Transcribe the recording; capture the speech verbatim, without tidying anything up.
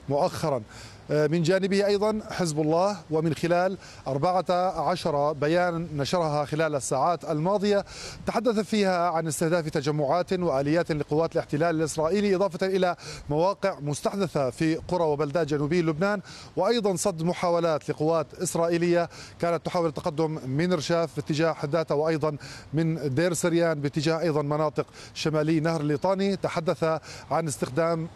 مؤخرا. من جانبه أيضا حزب الله، ومن خلال أربعة عشر بيان نشرها خلال الساعات الماضية تحدث فيها عن استهداف تجمعات وآليات لقوات الاحتلال الإسرائيلي، إضافة إلى مواقع مستحدثة في قرى وبلدات جنوبي لبنان، وأيضا صد محاولات لقوات إسرائيلية كانت تحاول التقدم من رشاف باتجاه حداثة، وأيضا من دير سريان باتجاه أيضا مناطق شمالي نهر الليطاني. تحدث عن استخدام